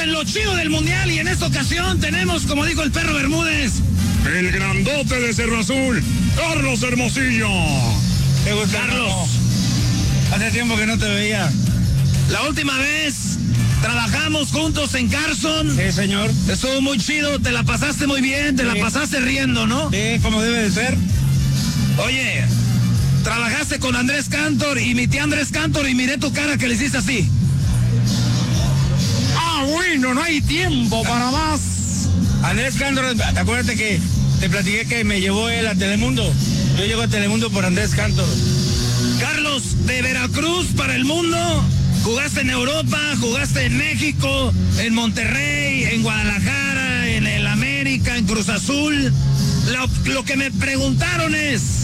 en lo chido del mundial y en esta ocasión tenemos, como dijo el perro Bermúdez, el grandote de Cerro Azul, Carlos Hermosillo. ¿Te gusta, Carlos? Hace tiempo que no te veía. La última vez trabajamos juntos en Carson. Sí, señor. Estuvo muy chido, te la pasaste muy bien, te la pasaste riendo, ¿no? Sí, como debe de ser. Oye, trabajaste con Andrés Cantor, imité a Andrés Cantor y miré tu cara que le hiciste así. Bueno, no hay tiempo para más. Andrés Cantor, acuérdate que te platiqué que me llevó él a Telemundo. Yo llego a Telemundo por Andrés Cantor. Carlos, de Veracruz para el mundo, jugaste en Europa, jugaste en México, en Monterrey, en Guadalajara, en el América, en Cruz Azul. Lo que me preguntaron es...